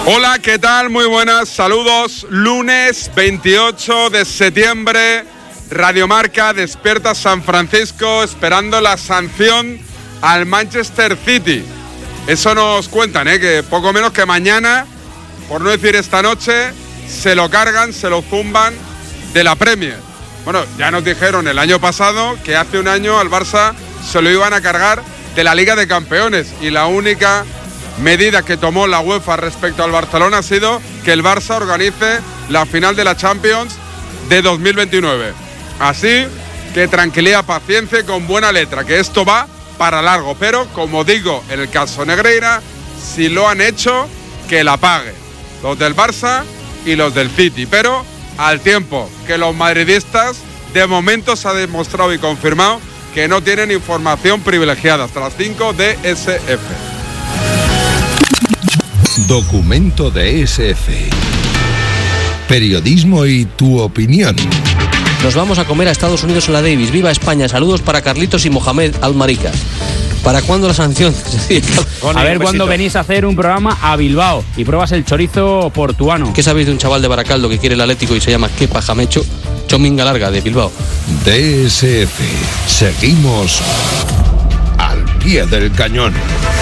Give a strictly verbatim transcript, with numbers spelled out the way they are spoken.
Hola, ¿qué tal? Muy buenas, saludos. Lunes veintiocho de septiembre, Radio Marca despierta San Francisco esperando la sanción al Manchester City. Eso nos cuentan, ¿eh? Que poco menos que mañana, por no decir esta noche, se lo cargan, se lo zumban de la Premier. Bueno, ya nos dijeron el año pasado que hace un año al Barça se lo iban a cargar de la Liga de Campeones y la única medida que tomó la UEFA respecto al Barcelona ha sido que el Barça organice la final de la Champions de dos mil veintinueve. Así que tranquilidad, paciencia y con buena letra, que esto va para largo. Pero, como digo, en el caso Negreira, si lo han hecho, que la paguen los del Barça y los del City. Pero al tiempo que los madridistas, de momento se ha demostrado y confirmado que no tienen información privilegiada hasta las cinco de ese efe. Documento de ese efe. Periodismo y tu opinión. Nos vamos a comer a Estados Unidos en la Davis. ¡Viva España! Saludos para Carlitos y Mohamed Almarica. ¿Para cuándo la sanción? A ver cuándo venís a hacer un programa a Bilbao y pruebas el chorizo portuano. ¿Qué sabéis de un chaval de Baracaldo que quiere el Atlético y se llama Kepa Jamecho? Chominga Larga, de Bilbao. D S F. Seguimos al pie del cañón.